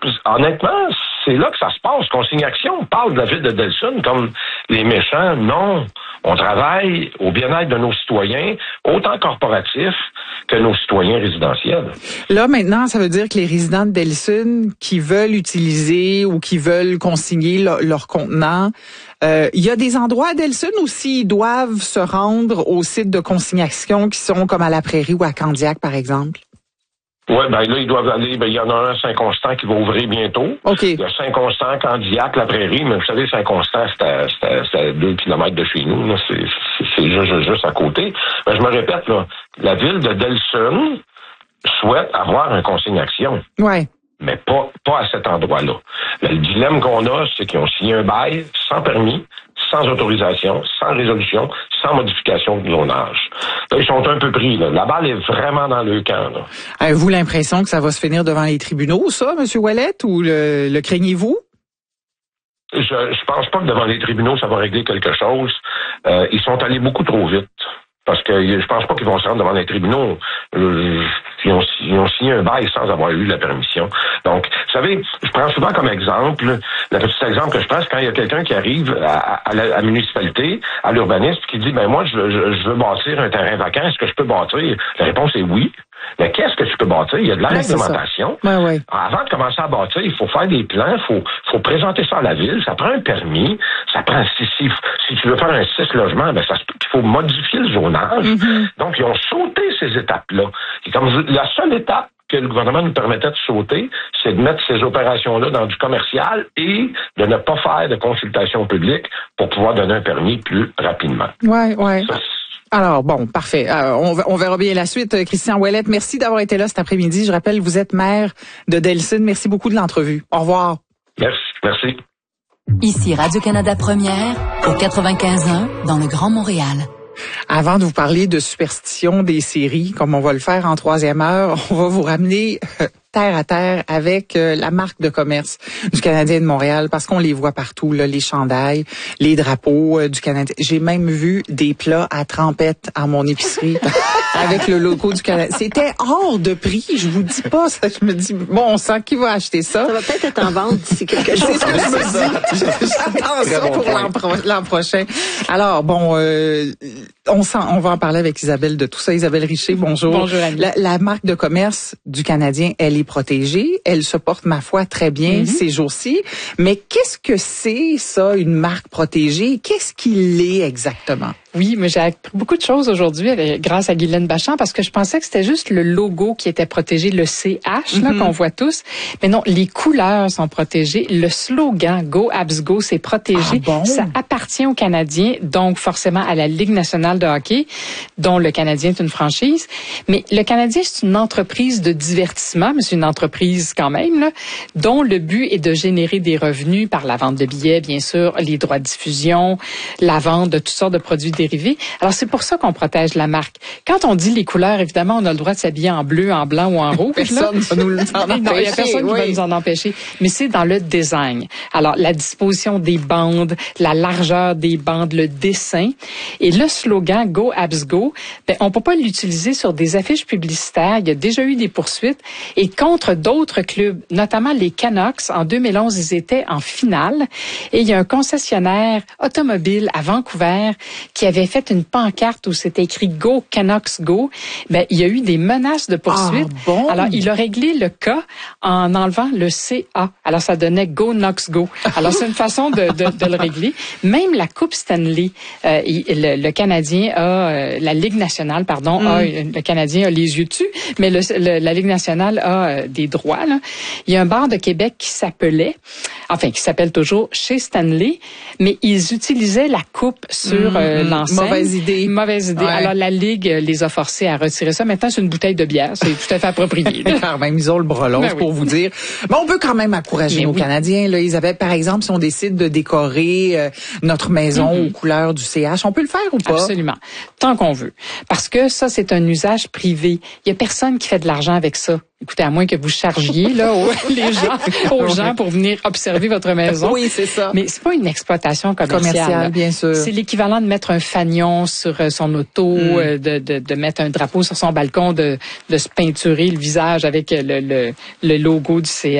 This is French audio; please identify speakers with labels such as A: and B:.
A: honnêtement, c'est là que ça se passe. Consignation, on parle de la ville de Delson comme les méchants. Non, on travaille au bien-être de nos citoyens, autant corporatifs que nos citoyens résidentiels.
B: Là, maintenant, ça veut dire que les résidents de Delson qui veulent utiliser ou qui veulent consigner leur contenant, il y a des endroits à Delson où s'ils doivent se rendre aux sites de consignation qui sont comme à la Prairie ou à Candiac, par exemple?
A: Oui, là, ils doivent aller, il y en a un à Saint-Constant qui va ouvrir bientôt.
B: OK.
A: Il y a Saint-Constant, Candiac, la Prairie, mais vous savez, Saint-Constant, c'est à 2 kilomètres de chez nous, là. C'est juste à côté. Mais je me répète, là, la ville de Delson souhaite avoir un consignation.
B: Ouais.
A: Mais pas à cet endroit-là. Le dilemme qu'on a, c'est qu'ils ont signé un bail sans permis, sans autorisation, sans résolution, sans modification de zonage. Là, ils sont un peu pris, là. La balle est vraiment dans le camp, là.
B: Avez-vous l'impression que ça va se finir devant les tribunaux, ça, M. Ouellet, ou le craignez-vous?
A: Je pense pas que devant les tribunaux, ça va régler quelque chose. Ils sont allés beaucoup trop vite. Parce que je pense pas qu'ils vont se rendre devant les tribunaux. Ils ont signé un bail sans avoir eu la permission. Donc, vous savez, je prends souvent comme exemple, le petit exemple que je prends, c'est quand il y a quelqu'un qui arrive à la municipalité, à l'urbanisme, qui dit, moi, je veux bâtir un terrain vacant, est-ce que je peux bâtir? La réponse est oui. Mais qu'est-ce que tu peux bâtir? Il y a de la réglementation.
B: Ouais.
A: Avant de commencer à bâtir, il faut faire des plans, il faut présenter ça à la ville, ça prend un permis, ça prend si tu veux faire un 6 logements, ça se peut qu'il faut modifier le zonage. Mm-hmm. Donc, ils ont sauté ces étapes-là. Et comme la seule étape que le gouvernement nous permettait de sauter, c'est de mettre ces opérations-là dans du commercial et de ne pas faire de consultation publique pour pouvoir donner un permis plus rapidement.
B: Ouais. Alors, bon, parfait. On verra bien la suite. Christian Ouellet, merci d'avoir été là cet après-midi. Je rappelle, vous êtes maire de Delson. Merci beaucoup de l'entrevue. Au revoir.
A: Merci.
C: Ici Radio-Canada Première, au 95.1, dans le Grand Montréal.
B: Avant de vous parler de superstition des séries, comme on va le faire en 3e heure, on va vous ramener terre à terre avec la marque de commerce du Canadien de Montréal, parce qu'on les voit partout, là, les chandails, les drapeaux du Canadien. J'ai même vu des plats à trempette à mon épicerie avec le logo du Canadien. C'était hors de prix, je vous dis pas ça. Je me dis, bon, on sent qui va acheter ça.
D: Ça va peut-être être en vente d'ici quelques jours.
B: C'est ce que je me dis. J'attends ça pour l'an prochain. Alors, bon, on va en parler avec Isabelle de tout ça. Isabelle Richer, bonjour.
E: Bonjour, Annie.
B: La marque de commerce du Canadien, elle est protégée. Elle se porte, ma foi, très bien ces jours-ci. Mais qu'est-ce que c'est, ça, une marque protégée? Qu'est-ce qu'il est exactement?
E: Oui, mais j'ai appris beaucoup de choses aujourd'hui grâce à Guylaine Bachand, parce que je pensais que c'était juste le logo qui était protégé, le CH là qu'on voit tous. Mais non, les couleurs sont protégées. Le slogan Go Habs Go, c'est protégé.
B: Ah bon?
E: Ça appartient aux Canadiens, donc forcément à la Ligue nationale de hockey, dont le Canadien est une franchise. Mais le Canadien, c'est une entreprise de divertissement, mais c'est une entreprise quand même, là, dont le but est de générer des revenus par la vente de billets, bien sûr, les droits de diffusion, la vente de toutes sortes de produits dérivés. Alors, c'est pour ça qu'on protège la marque. Quand on dit les couleurs, évidemment, on a le droit de s'habiller en bleu, en blanc ou en rouge.
B: Personne ne va nous en empêcher.
E: Non, il n'y a personne qui va nous en empêcher. Mais c'est dans le design. Alors, la disposition des bandes, la largeur des bandes, le dessin. Et le slogan Go Habs Go, on peut pas l'utiliser sur des affiches publicitaires. Il y a déjà eu des poursuites. Et contre d'autres clubs, notamment les Canucks, en 2011, ils étaient en finale. Et il y a un concessionnaire automobile à Vancouver qui avait fait une pancarte où c'était écrit Go Canucks Go. Il y a eu des menaces de poursuite.
B: Ah, bon?
E: Alors, il a réglé le cas en enlevant le CA. Alors, ça donnait Go Knox Go. Alors, c'est une façon de le régler. Même la Coupe Stanley, le Canadien a, la Ligue nationale, le Canadien a les yeux dessus, mais la Ligue nationale a des droits, là. Il y a un bar de Québec qui s'appelle toujours chez Stanley, mais ils utilisaient la coupe sur l'enseigne.
B: Mauvaise idée.
E: Ouais. Alors, la Ligue les a forcés à retirer ça. Maintenant, c'est une bouteille de bière. C'est tout à fait approprié.
B: Quand même, ils ont le bras long, pour vous dire. Mais on peut quand même encourager nos Canadiens. Là, Isabelle, par exemple, si on décide de décorer notre maison aux couleurs du CH, on peut le faire ou pas?
E: Absolument. Tant qu'on veut. Parce que ça, c'est un usage privé. Il y a personne qui fait de l'argent avec ça. Écoutez, à moins que vous chargiez là aux gens pour venir observer votre maison.
B: Oui, c'est ça.
E: Mais c'est pas une exploitation commerciale.
B: Bien sûr.
E: C'est l'équivalent de mettre un fanion sur son auto, de mettre un drapeau sur son balcon, de se peinturer le visage avec le logo du CH.